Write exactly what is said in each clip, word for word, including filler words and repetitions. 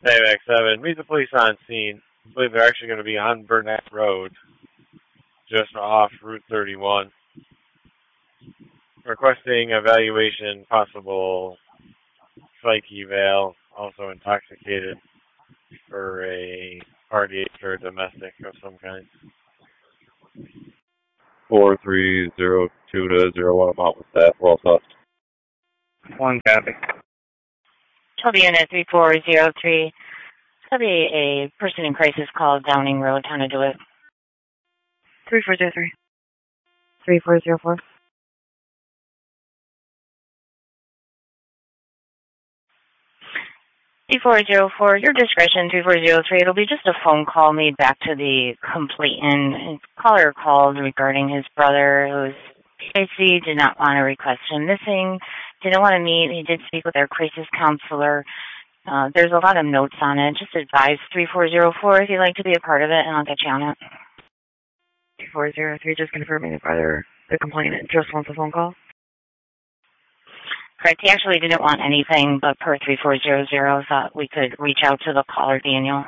Payback seven, meet the police on scene. I believe they're actually going to be on Burnett Road, just off Route thirty-one. Requesting evaluation, possible psych eval, also intoxicated for a party or domestic of some kind. four three zero two to zero one, I'm out with staff, we're all set. One copy. Shelby Unit three four zero three. It's going to be a person in crisis called Downing Road. How to do it? three four zero three. three four zero four. three four zero four, your discretion, three four zero three. It'll be just a phone call made back to the complainant. Caller called regarding his brother who's basically did not want to request him missing, didn't want to meet. He did speak with our crisis counselor. Uh, there's a lot of notes on it. Just advise three four zero four if you'd like to be a part of it, and I'll get you on it. three four zero three, just confirming the brother, the complainant, just wants a phone call. Correct. He actually didn't want anything, but per three four zero zero, thought we could reach out to the caller, Daniel.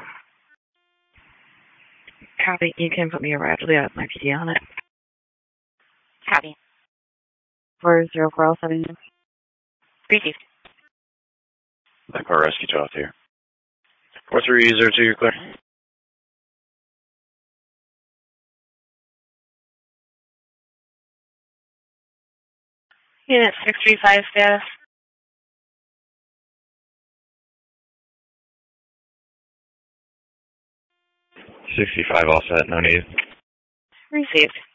Copy. You can put me right after the my P D on it. Copy. four zero four oh seven. Received. That car rescue job here. four three zero two, you're clear. Unit six three five status. sixty-five all set, no need. Received.